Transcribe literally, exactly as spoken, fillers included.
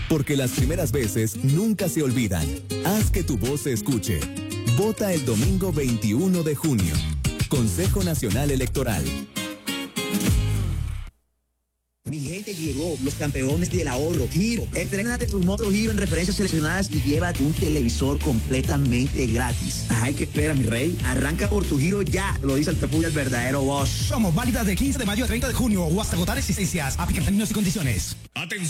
Porque las primeras veces nunca se olvidan. Haz que tu voz se escuche. Vota el domingo veintiuno de junio. Consejo Nacional Electoral. Mi gente, llegó los campeones del ahorro Giro. Entrénate tu moto Giro en referencias seleccionadas y llévate un televisor completamente gratis. Ay, que espera, mi rey. Arranca por tu Giro ya. Lo dice el Pepuya, el verdadero boss. Somos válidas del quince de mayo al treinta de junio o hasta agotar existencias. Aplican términos y condiciones. Atención.